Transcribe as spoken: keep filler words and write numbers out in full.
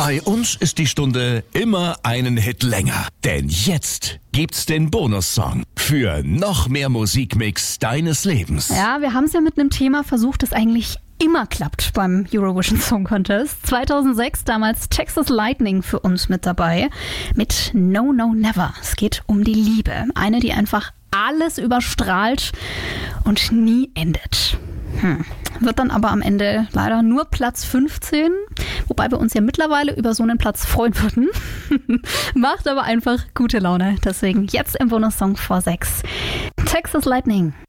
Bei uns ist die Stunde immer einen Hit länger. Denn jetzt gibt's den Bonussong für noch mehr Musikmix deines Lebens. Ja, wir haben es ja mit einem Thema versucht, das eigentlich immer klappt beim Eurovision Song Contest. zweitausendsechs damals Texas Lightning für uns mit dabei mit No No Never. Es geht um die Liebe. Eine, die einfach alles überstrahlt und nie endet. Hm. Wird dann aber am Ende leider nur Platz fünfzehn, wobei wir uns ja mittlerweile über so einen Platz freuen würden. Macht aber einfach gute Laune. Deswegen jetzt im Bonussong vor sechs. Texas Lightning.